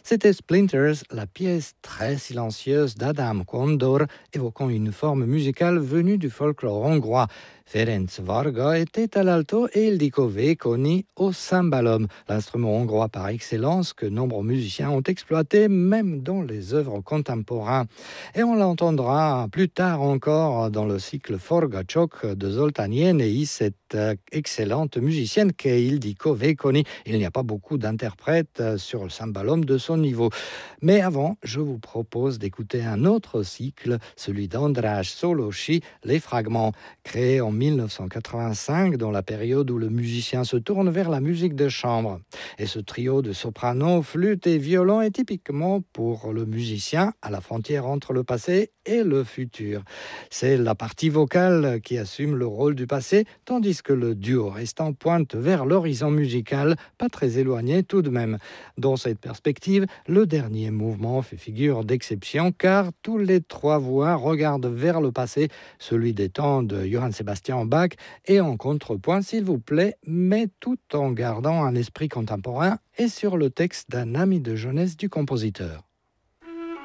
C'était Splinters, la pièce très silencieuse d'Adam Kondor, évoquant une forme musicale venue du folklore hongrois. Ferenc Varga était à l'alto et Ildikó Vékony au cymbalum, l'instrument hongrois par excellence que nombreux musiciens ont exploité même dans les œuvres contemporaines. Et on l'entendra plus tard encore dans le cycle Forgacsok de Zoltán Yenei, cette excellente musicienne qu'est Ildikó Vékony. Il n'y a pas beaucoup d'interprètes sur le cymbalum de son niveau. Mais avant, je vous propose d'écouter un autre cycle, celui d'András Szolósi, Les Fragments, créé en 1985, dans la période où le musicien se tourne vers la musique de chambre. Et ce trio de soprano, flûte et violon est typiquement pour le musicien à la frontière entre le passé et le futur. C'est la partie vocale qui assume le rôle du passé, tandis que le duo restant pointe vers l'horizon musical, pas très éloigné tout de même. Dans cette perspective, le dernier mouvement fait figure d'exception car tous les trois voix regardent vers le passé, celui des temps de Johann Sebastian Bach, et en contrepoint, s'il vous plaît, mais tout en gardant un esprit contemporain et sur le texte d'un ami de jeunesse du compositeur.